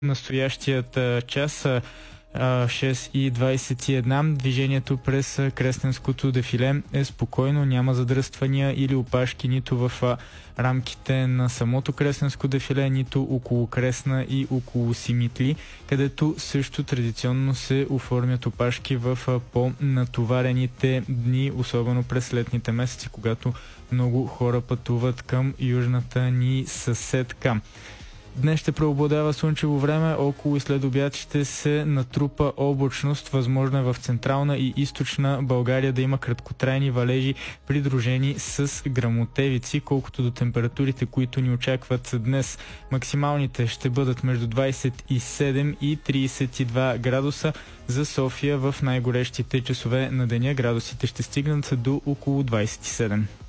настоящият час 6:21. Движението през Кресненското дефиле е спокойно, няма задръствания или опашки нито в рамките на самото Кресненско дефиле, нито около Кресна и около Симитли, където също традиционно се оформят опашки в по-натоварените дни, особено през летните месеци, когато много хора пътуват към южната ни съседка. Днес ще преобладава слънчево време, около и след обяд ще се натрупа облачност, възможно е в централна и източна България да има краткотрайни валежи, придружени с гръмотевици. Колкото до температурите, които ни очакват днес, максималните ще бъдат между 27 и 32 градуса. За София в най-горещите часове на деня градусите ще стигнат до около 27.